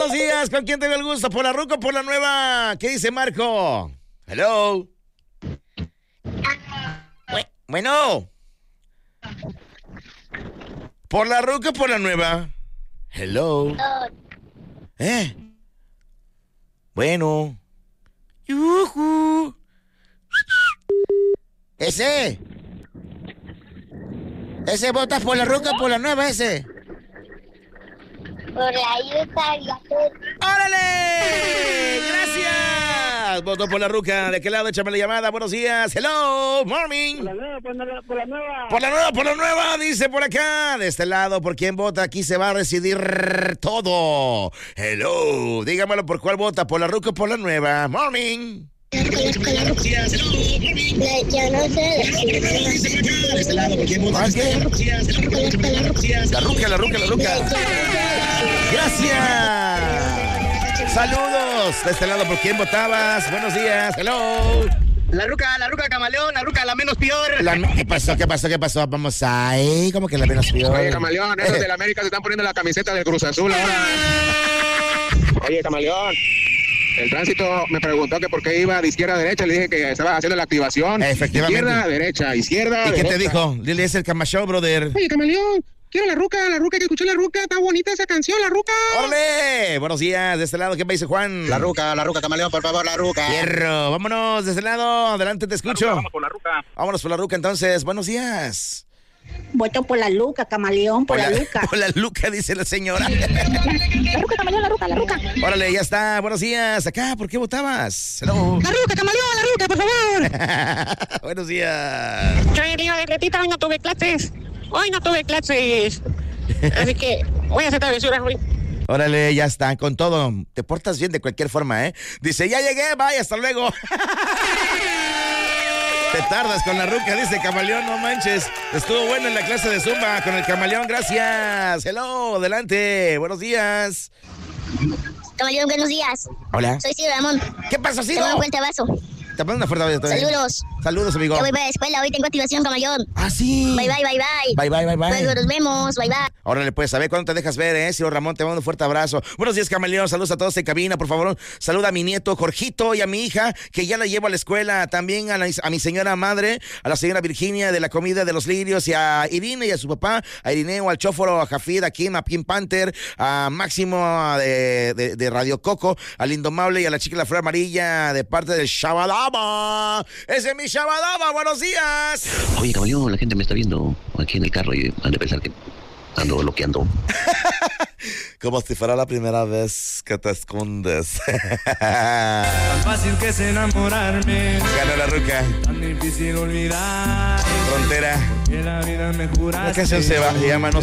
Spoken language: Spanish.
buenos días. ¿Con quién tengo el gusto? ¿Por la ruca o por la nueva? ¿Qué dice Marco? Hello. Bueno. ¿Por la ruca o por la nueva? Hello. Bueno. Yujú. Ese votas por la ruca o por la nueva, ese. Por la yuca y azul. ¡Órale! ¡Gracias! Voto por la ruca. ¿De qué lado? Échame la llamada. Buenos días. Hello. Morning. Por la nueva. Por la nueva, dice por acá. De este lado, ¿por quién vota? Aquí se va a decidir todo. Hello. Dígamelo, ¿por cuál vota? ¿Por la ruca o por la nueva? Morning. Yo no sé. De este lado, ¿por quién vota? La ruca. Gracias. Saludos. De este lado, ¿por quién votabas? Buenos días. Hello. La ruca camaleón, la ruca la menos peor. ¿Qué pasó? Vamos ahí, como que la menos peor. Oye, camaleón, esos de la América se están poniendo la camiseta del Cruz Azul ahora. Oye, camaleón, el tránsito me preguntó que por qué iba de izquierda a derecha. Le dije que estaba haciendo la activación. Efectivamente. Izquierda, ¿Y qué derecha. te dijo? Dile, es el Camashow, brother. Oye, camaleón, quiero la ruca, que escuché la ruca. Está bonita esa canción, la ruca. ¡Órale! Buenos días, de este lado, ¿qué me dice Juan? La ruca, camaleón, por favor, la ruca. Hierro, vámonos, de este lado, adelante, te escucho. Vamos por la ruca. Vámonos por la ruca, entonces, buenos días. Voto por la Luca, camaleón, por la Luca. Por la Luca, dice la señora. La ruca, camaleón, la ruca. Órale, ya está, buenos días. Acá, ¿por qué votabas? Hello. La ruca, camaleón, la ruca, por favor. Buenos días. Yo digo, Gretita, hoy no tuve clases. Así que voy a hacer travesuras hoy. Órale, ya está, con todo. Te portas bien de cualquier forma, ¿eh? Dice, ya llegué, bye, hasta luego. Te tardas con la ruca, dice Camaleón, no manches. Estuvo bueno en la clase de Zumba con el Camaleón, gracias. Hello, adelante, buenos días. Camaleón, buenos días. Hola. Soy Ciro Ramón. ¿Qué pasa, Te Ciro? mando un fuerte abrazo. Te mando una fuerte abrazo. Saludos. Saludos, amigo. Yo voy para la escuela, hoy tengo activación, Camaleón. Ah, sí. Bye. Bye. Luego nos vemos, bye. Órale, pues, a ver cuándo te dejas ver, Ciro Ramón, te mando un fuerte abrazo. Buenos días, Camaleón, saludos a todos en cabina, por favor. Saluda a mi nieto Jorgito y a mi hija, que ya la llevo a la escuela. También a mi señora madre, a la señora Virginia de la Comida de los Lirios, y a Irene y a su papá, a Irineo, al Chóforo, a Jafid, a Kim, a Pink Panther, a Máximo de Radio Coco, al Indomable y a la chica de la Flor Amarilla de parte del Shabadaba. ¡Ese es mi Shabadaba! ¡Buenos días! Oye, camaleón, la gente me está viendo aquí en el carro y han de pensar que ando bloqueando. Como si fuera la primera vez que te escondes. Tan fácil que es enamorarme. Gana la ruca. Tan difícil olvidar. Frontera. Que la vida me juraste. La canción se llama